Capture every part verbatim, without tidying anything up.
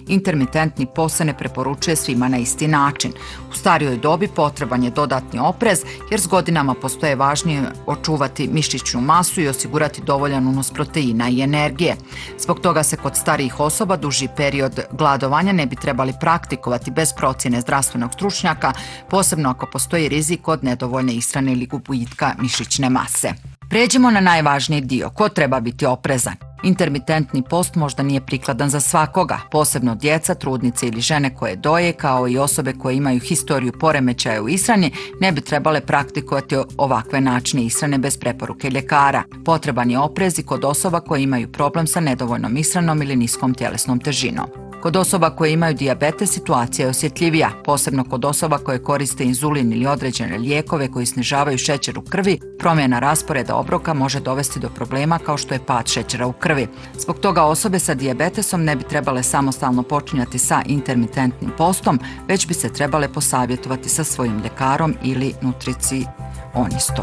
Intermitentni post se ne preporučuje svima na isti način. U starijoj dobi potreban je dodatni oprez jer s godinama postoje važnije očuvati mišićnu masu i osigurati dovoljan unos proteina i energije. Zbog toga se kod starijih osoba duži period gladovanja ne bi trebali praktikovati bez procjene zdravstvenog stručnjaka, posebno ako postoji rizik od nedovoljne ishrane ili gubitka mišićne mase. Pređimo na najvažniji dio, ko treba biti oprezan. Intermitentni post možda nije prikladan za svakoga, posebno djeca, trudnice ili žene koje doje, kao i osobe koje imaju historiju poremećaja u ishrani, ne bi trebale praktikovati ovakve načine ishrane bez preporuke ljekara. Potreban je oprez i kod osoba koje imaju problem sa nedovoljnom ishranom ili niskom tjelesnom težinom. Kod osoba koje imaju dijabetes situacija je osjetljivija, posebno kod osoba koje koriste inzulin ili određene lijekove koji snižavaju šećer u krvi. Promjena rasporeda obroka može dovesti do problema kao što je pad šećera u krvi. Zbog toga osobe sa dijabetesom ne bi trebale samostalno počinjati sa intermitentnim postom, već bi se trebale posavjetovati sa svojim ljekarom ili nutricionistom.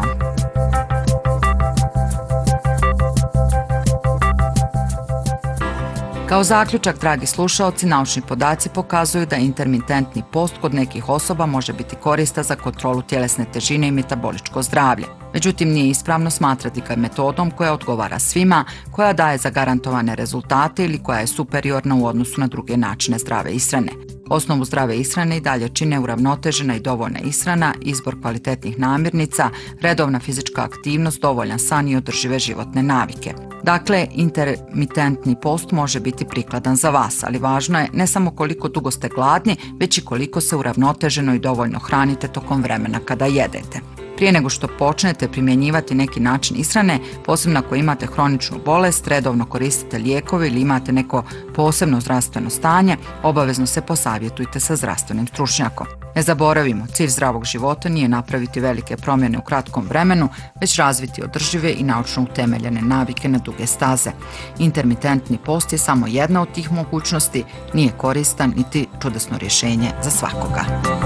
Kao zaključak, dragi slušaoci, naučni podaci pokazuju da intermitentni post kod nekih osoba može biti koristan za kontrolu tjelesne težine i metaboličko zdravlje. Međutim, nije ispravno smatrati ga metodom koja odgovara svima, koja daje zagarantovane rezultate ili koja je superiorna u odnosu na druge načine zdrave ishrane. Osnovu zdrave ishrane i dalje čine uravnotežena i dovoljna ishrana, izbor kvalitetnih namirnica, redovna fizička aktivnost, dovoljan san i održive životne navike. Dakle, intermitentni post može biti prikladan za vas, ali važno je ne samo koliko dugo ste gladni, već i koliko se uravnoteženo i dovoljno hranite tokom vremena kada jedete. Prije nego što počnete primjenjivati neki način ishrane, posebno ako imate hroničnu bolest, redovno koristite lijekove ili imate neko posebno zdravstveno stanje, obavezno se posavjetujte sa zdravstvenim stručnjakom. Ne zaboravimo, cilj zdravog života nije napraviti velike promjene u kratkom vremenu, već razviti održive i naučno utemeljene navike na duge staze. Intermitentni post je samo jedna od tih mogućnosti, nije koristan niti čudesno rješenje za svakoga.